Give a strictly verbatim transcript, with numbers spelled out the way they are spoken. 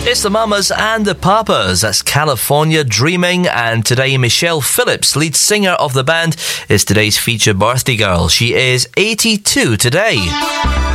It's the Mamas and the Papas. That's California Dreaming. And today, Michelle Phillips, lead singer of the band, is today's featured birthday girl. She is eighty-two today.